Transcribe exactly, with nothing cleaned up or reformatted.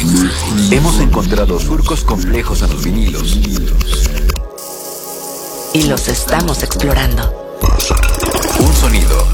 Hemos encontrado surcos complejos en los vinilos. Y los estamos explorando. Un sonido